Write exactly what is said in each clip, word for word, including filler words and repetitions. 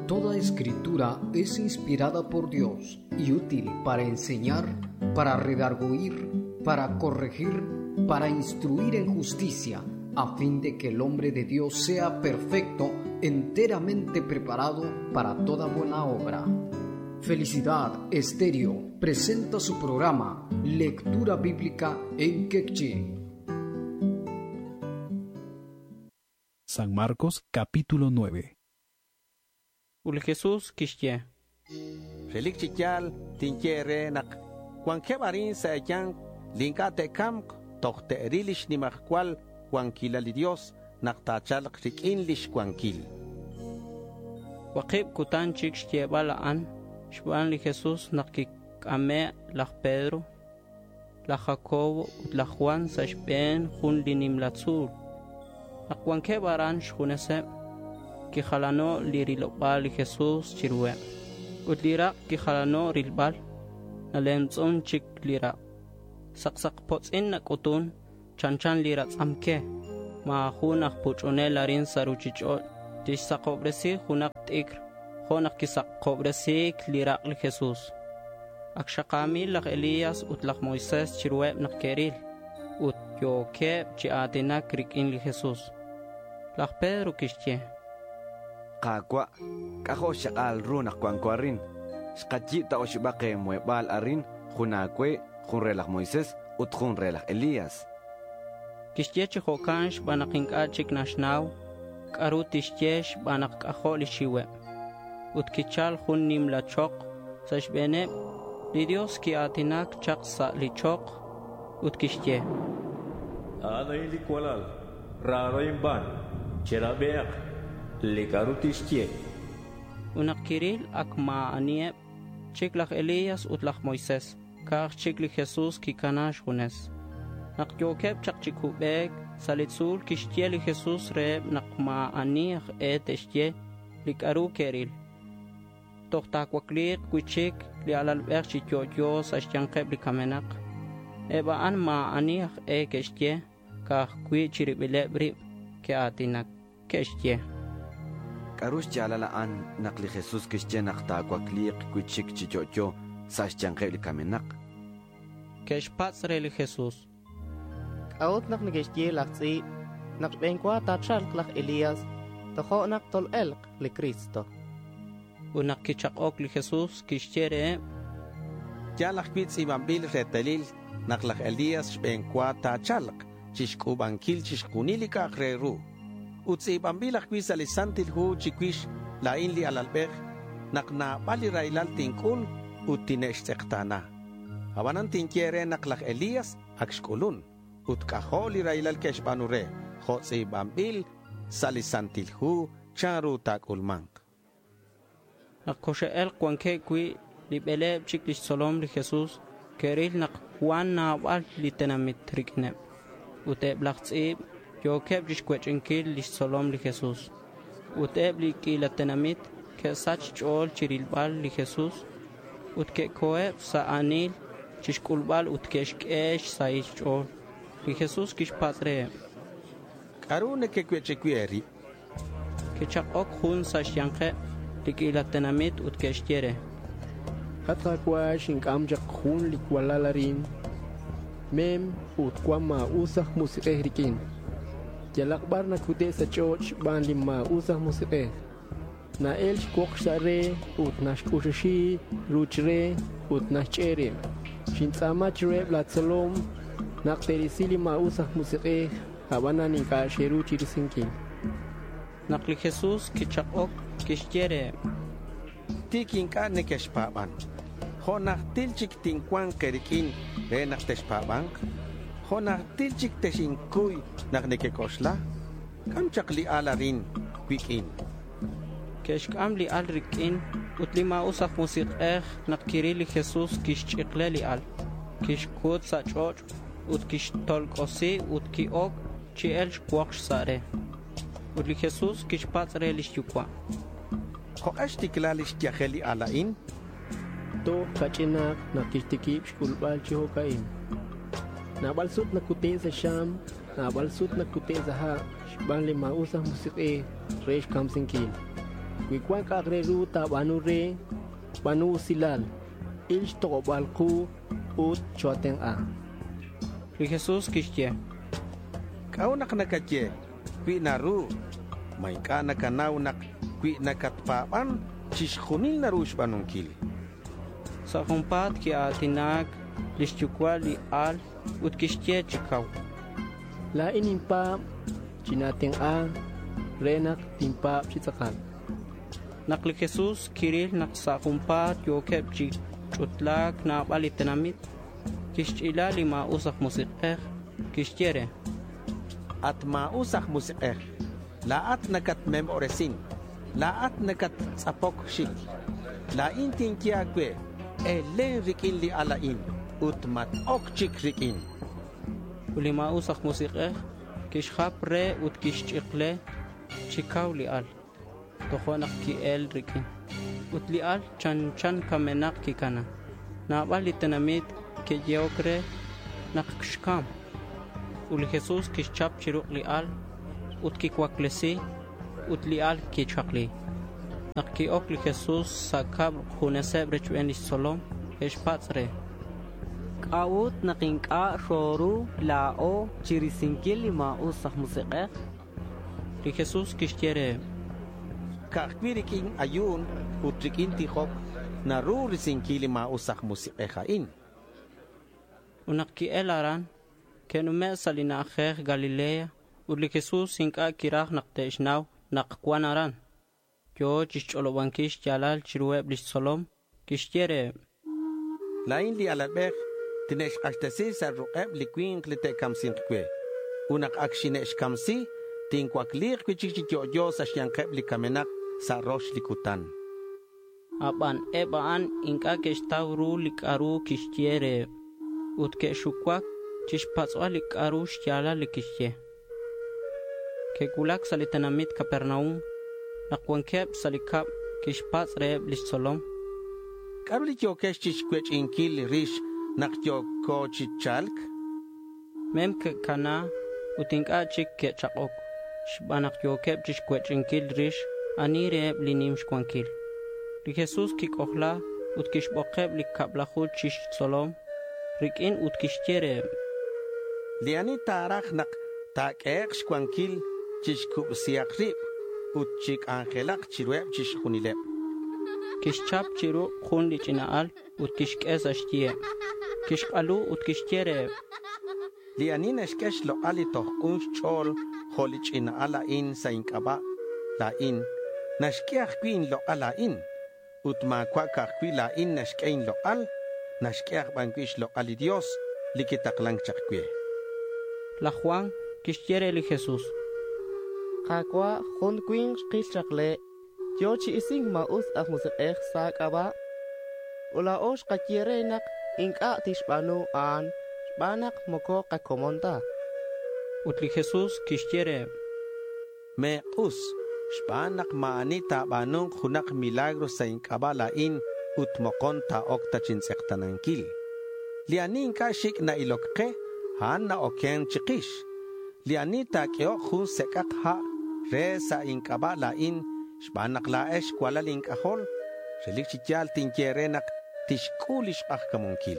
Toda escritura es inspirada por Dios y útil para enseñar, para redarguir, para corregir, para instruir en justicia, a fin de que el hombre de Dios sea perfecto, enteramente preparado para toda buena obra. Felicidad Estéreo presenta su programa Lectura Bíblica en Quechua. San Marcos capítulo nueve. Ul Jesús kishye. Relik chikyal tinkyere nak kwan kebarin sa yang linka te kam tohte erilish ni makwal kwan kilali Dios nak tachalak rikin lish kwan kil. Waqib kutan chik shye balaan shban li Jesús nak kikame lach Pedro la Jacobo ut la Juan sa shben jun linim latzul. Nak kwan kebaran shunese ki khalano lirilobal li Jesús chirwe ut lira ki khalano rilbal na lemzon chik lira saksak potsin na kutun chanchan lira tsamke ma hunak puchone larin saruchichot tish sakobresi hunak tikr hunak kisak kobresi lira li Jesús akshaqami lak Elías ut lak Moisés chirwe nak keril ut yoke chi atina krikin li Jesús lak Pedro kishye Kakwa, kako shakal runak kwan kwarin. Shkachita o shibake muebal arin, junakwe, junrelak Moisés, ut junrelak Elías. Kishtieche hokansh banaking achik nashnaw, karutishtiesh banak kaholi shiwe. Ut kichal junnim la chok, sashbene, li Dios ki atinak chak sa li chok, ut kishtye. Ana ili kwalal, raro imban, cherabeak. Likarutishtie. Unak kiril akma anie chiklach Elías utlach Moisés kach chikli Jesús ki kanash hunes nak yokeb chak chikubeg salitzul kishtie li Jesús reb nakma aniach et eshtie likaru keril tohta kwaklik kuchik li alal ber chityo sa shyankeb li kamenak eba an ma aniach e keshtie kach kui chiribilebri ke atinak keshtie Karush chalalaan nakli Jesús kishche nakta kwakliq kuchik chichocho sashchanqe kamenak. Kesh patsre li Jesús. Aot nak nigeshtie laxi nak benkwa tachalk lak Elías taho nak tol elq li Cristo. Unak kichakok li Jesús kishtire Ya lak kwitz ibambil retelil nak lak Elías benkwa tachalk chishkubankil chishkunilika kreru. Utsi bambilak kwis alisantil hu chikwish la inli alalbeg nakna bali railal tinkul utinesh tektana. Habanan tinkiere naklak Elías akshkulun ut kaholi railal keshbanure hotsi bambil salisantil hu charu tak ulmank. Nakoshe el kwanke kwi libeleb chiklish solom li Jesús keril nak Juan na bal litenamit rikne uteb laxib Yokeb jishkwechinkil lish solom li Jesús. Uteb li kilatenamit ke sach chol chirilbal li Jesús. Ut ke koeb sa anil chishkulbal ut keshkesh sa ish chol. Li Jesús kish patre. Karune ke kwechikweri. Ke chakok hun sa shyankhe li kilatenamit ut keshtiere. Hatta kwa shinkam jak hun li kwalalarin. Mem ut kwa ma usah musikeh rikin. Jalakbar na kude sa church ban lima usah musike na el shkok share ut na shkushishi ruchre ut na chere shintsama chre blatsalom na terisili ma usah musike habana ni ka sheru chirisinki nakli Jesús kichakok kishtiere tikin ka ne keshpaban honak tilchik tinkwan kerikin re nak teshpaban honak tilchik teshinkuy nak nekekosla kam chakli alarin kwikin keshkam li al rikin utlima usaf musik eh nak kirili Jesús kishchikle li al kishkut sa choch ut kishtolkosi ut kiok chi el shkwaksh sare utli Jesús kishpatsre li shtukwa ho ashtiklalish kyaheli alain to kachina na kishtikip shkulbal chihokain na balsut na kute sa sham na balsut na kute sa ha shban lima usah musik e resh kamsingkin Wikwan kagreru ta banu re, banu silal, ilch tobalku ut choten a. Ri Jesús kishye. Kaunak nakatye, kwi naru, may ka nakanawnak kwi nakatpapan, chishkunil narush banunkil. Sa kumpat ki atinag, lishchukwa li al, ut kishye chikaw. La inimpa, chinateng a, renak timpa chitsakal. Nakli Jesús kiril nak sa kumpat yokep chik chutlak na balitinamit. Kishchila li mausak musikeh, kishyere. At mausak musikeh, laat nakat memoresin, laat nakat sapok shik, lain tinkiagwe, e len rikin li alain, ut mat ok chik rikin. Uli mausak musikeh, kishhap re ut kishchikle, chikaw li al. Tohonak ki el rikin. Ut li al chan chan kamenak ki kana. Na balitinamit ke yeokre nakshkam. Uli Jesús kishchap chiruk li al, ut kikwaklesi, ut li al kichakli. Nakki ok li Jesús sakab huneseb rechuen solom, eshpatzre. Kawut nakinka shoru lao chirisinkil lima usah musikeh. Li Jesús kishtiere. Kakvirikin ayun, utrikin tihok, naru risinkili ma usah musikehain. Unakki elaran, kenume salina akher Galilea, uli Jesús sinka kirach nakteishnaw nakkwanaran. Yo chicholobankish jalal chirueb solom, kishtiere. Lain li alabek, tinesh ashtasi sa rueb liquin klite kamsin kwe. Unak akshinesh kamsi, tinkwaklir kwichichikyo yo sa syankeb likamenak sa rosh likutan. Aban ebaan inka kestauru likaru kishtiere. Utke shukwak chishpatzwa likaru shyala likishye. Kekulak salitanamit Kapernaum, nakwankeb salikap kishpatz reeb lisolom. Karulik yo keshchishkwech inkil rish nakyo ko chichalk. Mem ke kana utinka chik ke chakok. Shbanak yo keb chishkwech inkil rish ani reeb linim shkwankil. Li Jesús kikohla utkishbokeb likablachut chish solom. Rikin utkishtiere. Liani tarak nak tak ek shkwankil chishkub siakrib. Utchik angelak chirueb chishkunileb. Kishchap chiru khun lichinaal utkishkes ashtie. Kishkalu utkishtiere. Liani neshkesh lo alitoh unch chol holichina ala in sa inkaba la in. Nashkiach queen lo ala in. Utma kwakach qui la in nashkein lo al. Nashkiach banquish lo ali Dios likitaklang chakwe. La Juan kishtiere li Jesús. Kakwa khun queen kishakle. Yo chi ising maus ak musikeh sa kaba. Ula osh kakiere nak inka tishbanu an. Banak moko kakomonta. Utli Jesús kishtiere. Me us. Shbanak maanita banong hunak milagro sa inkaba lain utmokon ta okta chinsektanangkil. Lianin ka shik na ilokke han na oken chikish. Lianita kyo hun sekak ha re sa inkaba lain shbanak laesh kwala linkahol relik chityal tinkyerenak tishkulish akkamunkil.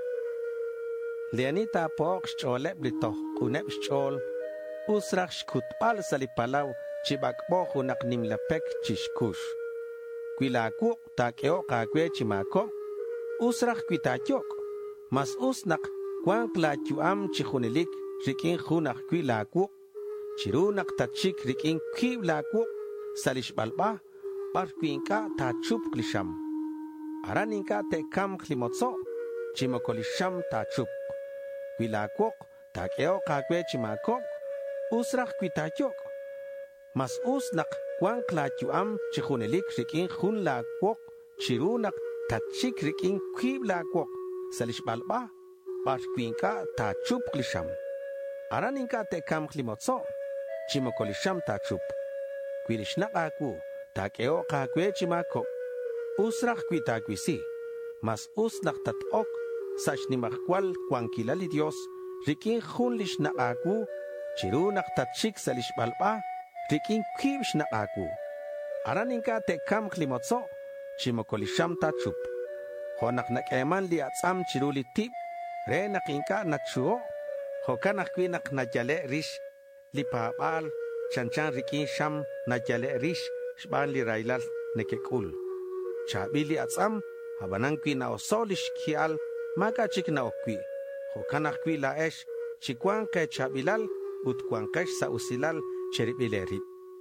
Lianita pok shcholeb litoh kuneb shchol usrak shkutpal salipalaw chibakbo hunak nimlapek chishkush. Kwilakuk takeo kakwe chimako usrak kwitakyok mas usnak kwan klatyuam chihunilik rikin hunak kwilakuk chirunak tachik rikin kwilakuk salishbalba parkwinka tachup klisham araninka tekam klimotso chimokolisham tachup kwilakuk takeo kakwe chimako usrak kwitakyok mas usnak kwan klatyuam chihunelik rikin hun la kwok chirunak tachik rikin kwib la kwok salishbalba parkwinka tachup klisham araninka tekam klimotso chimokolisham tachup kwilishnak aku takeo kakwe chimako usrak kwitakwisi mas usnak tatok sashnimakwal kwankilali Dios rikin hun lishnak aku chirunak tachik salishbalba rikin kwibsh na aku. Araninka te kam klimotso, chimokolisham ta chup. Honak nak eman li atsam chiruli tip, re nak inka nak chuo, hokanak kwinak na jale rish, li paabal, chanchan rikin sham na jale rish, shban li railal nekekul. Chabili atsam, habanang kwi na osolish kial, maka chik na okwi. Hokanak kwi la esh, chikwan kay chabilal, utkwan kash sa usilal, cheribilerip.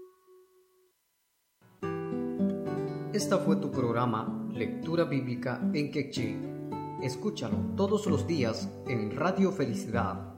Esta fue tu programa Lectura Bíblica en Quechí. Escúchalo todos los días en Radio Felicidad